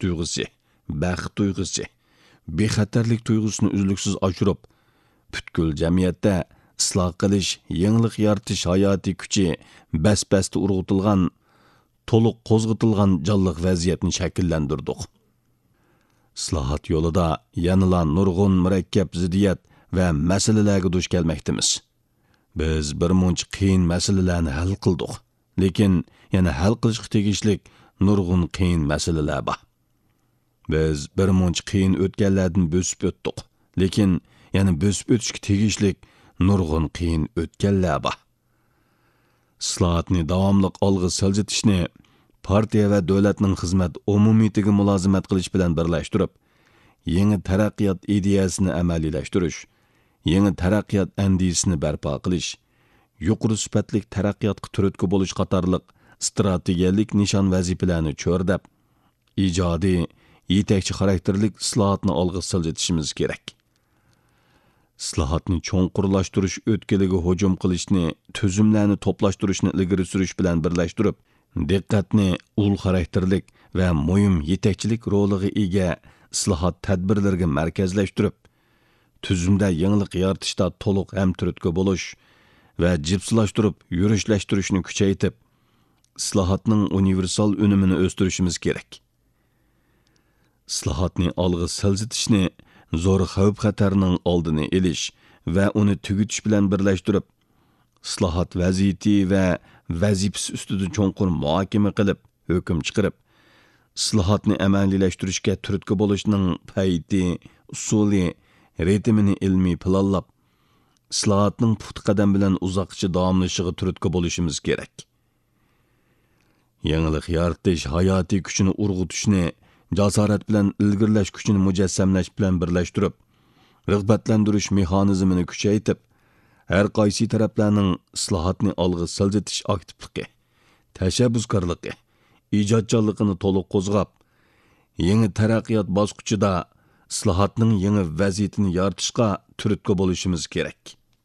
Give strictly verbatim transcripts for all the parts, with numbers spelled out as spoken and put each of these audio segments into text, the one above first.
tuyg'usi, baxt tuyg'usi, bexatarlik tuyg'usini uzluksiz oshirib, butkul jamiyatda isloh qilish, yangilik yaratish hayotiy kuchi bas-basda urg'utilgan, to'liq qo'zg'atilgan jonliq vaziyatni shakllantirdik. Islohot yo'lida yanada nurg'un murakkab ziddiyat va masalalarga duch kelmoqdamiz. Biz bir muncha qiyin masalalarni hal qildik, lekin yana hal qilishga tegishli nurg'un qiyin masalalar bor. Biz bir muncha qiyin o'tganlardan bo'sib o'tdik, lekin yana bo'sib o'tishga tegishli nurg'un qiyin o'tganlar bor. Islohotni davomli olg'a siljitishni partiya va davlatning xizmat umumiyatiga mulozimat qilish bilan birlashtirib, yangi taraqqiyot ideyasini amaliylashtirish, yangi taraqqiyot andisini barpo qilish, yuqori sifatli taraqqiyotga turtki bo'lish qatorliq strategiyalik nishon vazifalarni cho'rdab, ijodiy, yetakchi xarakterlik islohotni olg'a siljitishimiz kerak. Islohotni cho'nqurlashtirish o'tkiliga hujum qilishni, tuzumlarni to'plashtirishni ilgari surish bilan birlashtirib, diqqatni ul xarakterlik va muhim yetakchilik roliga ega islohot tadbirlariga markazlashtirib, tuzumda yangilik yaratishda to'liq ham turtki bo'lish va jipslashtirib, yurishlashtirishni kuchaytirib, islohotning universal unumini o'stirishimiz kerak. Islohotni olg'a siljitishni zo'r xavf-xatarning oldini olish va uni tugutish bilan birlashtirib, islohot vaziyati va vazifasi ustida cho'nqur muhokama qilib, hukm chiqarib, islohotni amaliylashtirishga turtki bo'lishning payti, usuli, ritmini ilmiy planlab, islohotning puxta qadam bilan uzoqcha davomlashishiga turtki bo'lishimiz kerak. Yangilik yaratish hayotiy kuchini urg'utishni jasorat bilan ilgirlash kuchini mujassamlash bilan birlashtirib, rag'batlantirish mexanizmini kuchaytirib, har qaysi taraflarning islohotni olg'a siljitish aktivligi, tashabbuskorligi, ijodkorligini to'liq qo'zg'ab, yangi taraqqiyot bosqichida islohotning yangi vaziyatini yaratishga turtki bo'lishimiz kerak.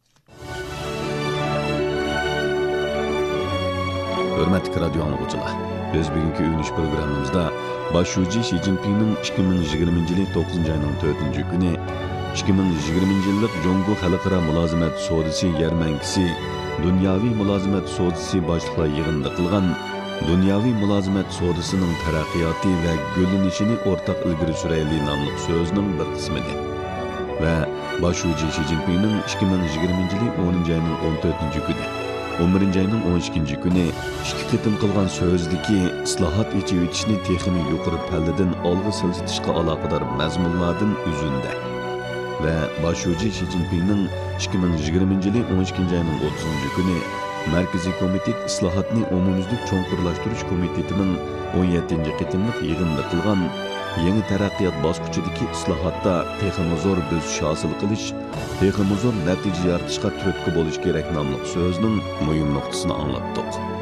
Hurmatli radio anglag'uchilar, biz bugungi uyunish programmamizda Başuji Xi Jinpingning ikki ming yigirmanchi yil to'qqizinchi oyning to'rtinchi kuni ikki ming yigirmanchi yillik Jongo xalqaro mulozimat sodisi yarmankisi, dunyoviy mulozimat sodisi boshliqlar yig'inida qilgan dunyoviy mulozimat sodisining taraqqiyoti va gullanishini o'rtaq ilgari surayli nomli so'zning bir qismidir. Va Başuji Xi Jinpingning ikki ming yigirmanchi yil o'ninchi oyning o'n to'rtinchi kuni o'n birinchi oyning o'n ikkinchi kuni ikki qitim qilgan so'zdagi islohot ichib o'tishni texnik yuqori palladan olg'a siljitishga aloqador mazmunlardan uzunda va Başuji Xi Jinpingning ikki ming yigirmanchi yil o'n ikkinchi oyning o'ttizinchi kuni Markaziy komitet islohotni umumyuzlik cho'nqurlashtirish komitetining o'n yettinchi qitimliq yig'inida qilgan yangi taraqqiyot bosqichidagi islohotda texnik zo'r bo'sish hosil qilish, texnik zo'r natija yaratishga turtki bo'lish kerak nomli so'zning muhim nuqtasini anglatdik.